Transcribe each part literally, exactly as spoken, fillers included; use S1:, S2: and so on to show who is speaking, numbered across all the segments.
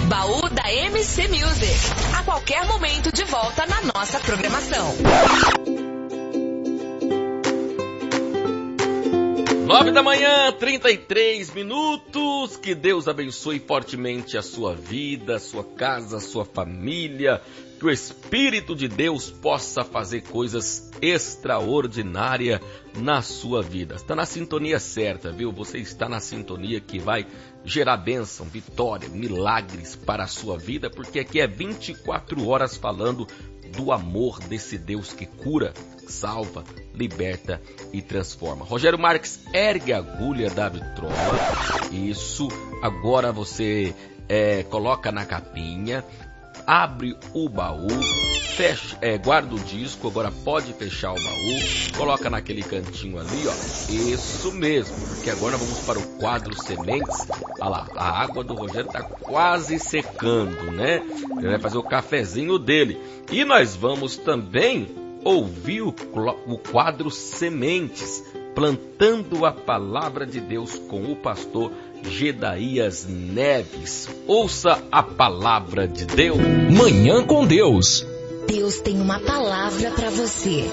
S1: Baú da M C Music. A qualquer momento de volta na nossa programação.
S2: Nove da manhã, trinta e três minutos. Que Deus abençoe fortemente a sua vida, a sua casa, a sua família. Que o Espírito de Deus possa fazer coisas extraordinárias na sua vida. Está na sintonia certa, viu? Você está na sintonia que vai gerar bênção, vitória, milagres para a sua vida, porque aqui é vinte e quatro horas falando do amor desse Deus que cura, salva, liberta e transforma. Rogério Marques, ergue a agulha da vitrola. Isso. Agora você é, coloca na capinha, abre o baú, fecha, é, guarda o disco, agora pode fechar o baú, coloca naquele cantinho ali, ó. Isso mesmo, porque agora vamos para o quadro Sementes. Olha lá, a água do Rogério está quase secando, né? Ele vai fazer o cafezinho dele. E nós vamos também ouvir o, o quadro Sementes, plantando a palavra de Deus com o pastor Gedaías Neves. Ouça a palavra de Deus.
S3: Manhã com Deus.
S1: Deus tem uma palavra para você.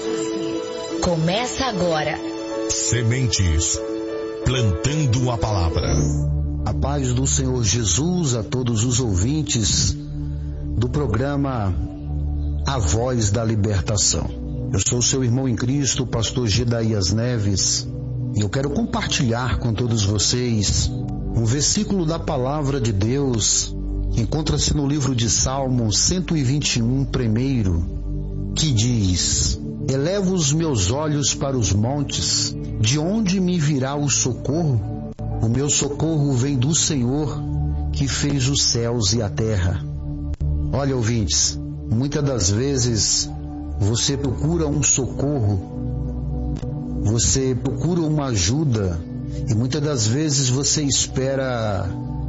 S1: Começa agora.
S3: Sementes, plantando a palavra.
S4: A paz do Senhor Jesus a todos os ouvintes do programa A Voz da Libertação. Eu sou seu irmão em Cristo, pastor Gedaías Neves, e eu quero compartilhar com todos vocês um versículo da palavra de Deus que encontra-se no livro de Salmos cento e vinte e um, primeiro, que diz: Elevo os meus olhos para os montes, de onde me virá o socorro? O meu socorro vem do Senhor, que fez os céus e a terra. Olha, ouvintes, muitas das vezes você procura um socorro, você procura uma ajuda, e muitas das vezes você espera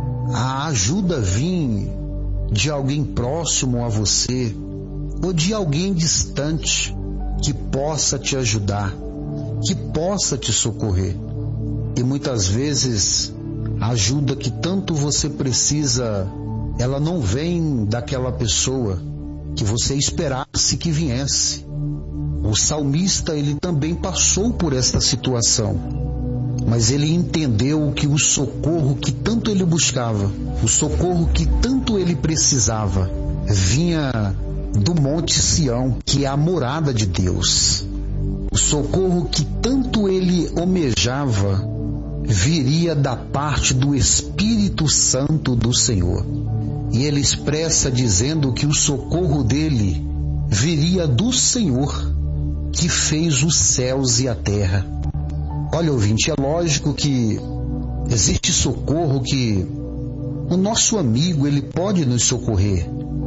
S4: a ajuda vir de alguém próximo a você ou de alguém distante que possa te ajudar, que possa te socorrer. E muitas vezes a ajuda que tanto você precisa, ela não vem daquela pessoa que você esperasse que viesse. O salmista, ele também passou por esta situação, mas ele entendeu que o socorro que tanto ele buscava, o socorro que tanto ele precisava, vinha do Monte Sião, que é a morada de Deus. O socorro que tanto ele almejava viria da parte do Espírito Santo do Senhor. E ele expressa dizendo que o socorro dele viria do Senhor, que fez os céus e a terra. Olha, ouvinte, é lógico que existe socorro que o nosso amigo, ele pode nos socorrer.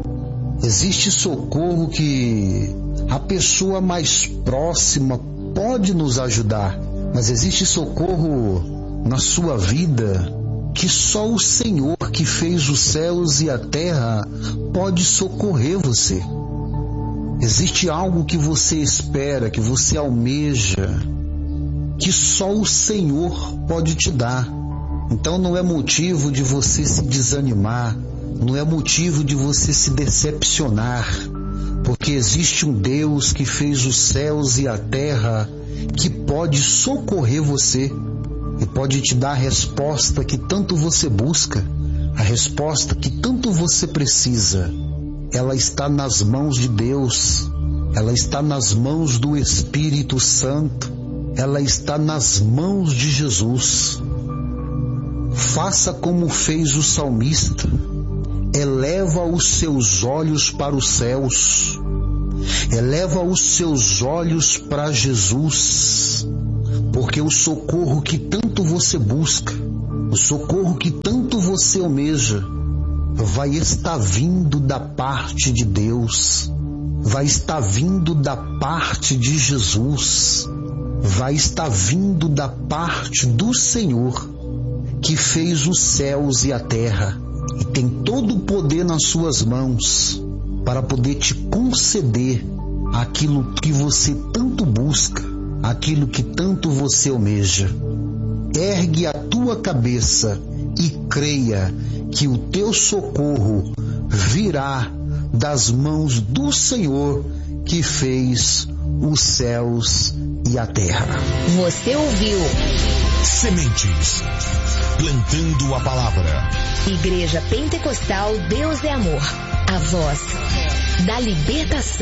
S4: Existe socorro que a pessoa mais próxima pode nos ajudar. Mas existe socorro na sua vida que só o Senhor, que fez os céus e a terra, pode socorrer você. Existe algo que você espera, que você almeja, que só o Senhor pode te dar. Então não é motivo de você se desanimar, não é motivo de você se decepcionar, porque existe um Deus que fez os céus e a terra, que pode socorrer você e pode te dar a resposta que tanto você busca, a resposta que tanto você precisa. Ela está nas mãos de Deus, ela está nas mãos do Espírito Santo, ela está nas mãos de Jesus. Faça como fez o salmista, eleva os seus olhos para os céus, eleva os seus olhos para Jesus, porque o socorro que tanto você busca, o socorro que tanto você almeja, vai estar vindo da parte de Deus, vai estar vindo da parte de Jesus, vai estar vindo da parte do Senhor, que fez os céus e a terra, e tem todo o poder nas suas mãos para poder te conceder aquilo que você tanto busca, aquilo que tanto você almeja. Ergue a tua cabeça e creia que o teu socorro virá das mãos do Senhor que fez os céus e a terra.
S1: Você ouviu
S3: Sementes, plantando a palavra.
S1: Igreja Pentecostal Deus é Amor, a voz da libertação.